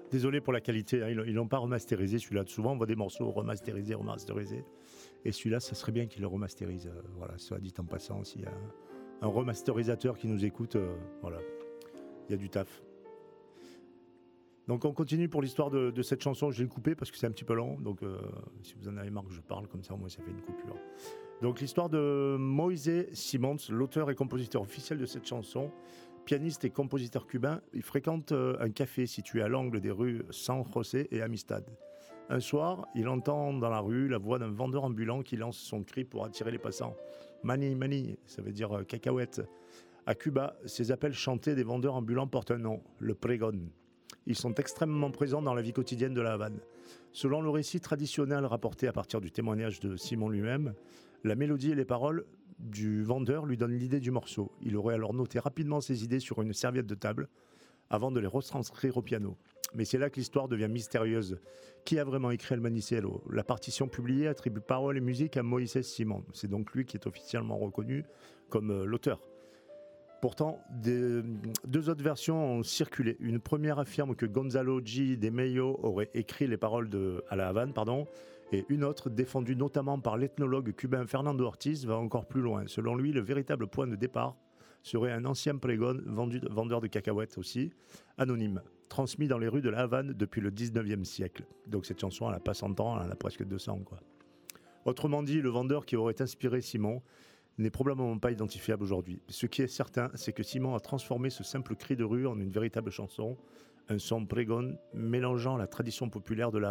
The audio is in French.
Désolé pour la qualité, hein, ils l'ont pas remasterisé celui-là. Souvent on voit des morceaux remasterisés. Et celui-là, ça serait bien qu'ils le remasterisent. Voilà, soit dit en passant, s'il y a un remasterisateur qui nous écoute, voilà, il y a du taf. Donc on continue pour l'histoire de cette chanson. Je l'ai coupée parce que c'est un petit peu long. Donc si vous en avez marre que je parle comme ça, au moins ça fait une coupure. Donc l'histoire de Moïse Simons, l'auteur et compositeur officiel de cette chanson, pianiste et compositeur cubain, il fréquente un café situé à l'angle des rues San José et Amistad. Un soir, il entend dans la rue la voix d'un vendeur ambulant qui lance son cri pour attirer les passants. Mani, mani, ça veut dire cacahuète. À Cuba, ces appels chantés des vendeurs ambulants portent un nom, le pregón. Ils sont extrêmement présents dans la vie quotidienne de la Havane. Selon le récit traditionnel rapporté à partir du témoignage de Simon lui-même, la mélodie et les paroles du vendeur lui donnent l'idée du morceau. Il aurait alors noté rapidement ses idées sur une serviette de table avant de les retranscrire au piano. Mais c'est là que l'histoire devient mystérieuse. Qui a vraiment écrit El Manicero ? La partition publiée attribue paroles et musique à Moïse Simon. C'est donc lui qui est officiellement reconnu comme l'auteur. Pourtant, deux autres versions ont circulé. Une première affirme que Gonzalo G. de Mello aurait écrit les paroles à la Havane, et une autre, défendue notamment par l'ethnologue cubain Fernando Ortiz, va encore plus loin. Selon lui, le véritable point de départ serait un ancien pregón, vendeur de cacahuètes aussi, anonyme, transmis dans les rues de la Havane depuis le 19e siècle. Donc cette chanson, elle n'a pas 100 ans, elle en a presque 200, quoi. Autrement dit, le vendeur qui aurait inspiré Simon n'est probablement pas identifiable aujourd'hui. Ce qui est certain, c'est que Simon a transformé ce simple cri de rue en une véritable chanson, un son pregón mélangeant la tradition populaire de la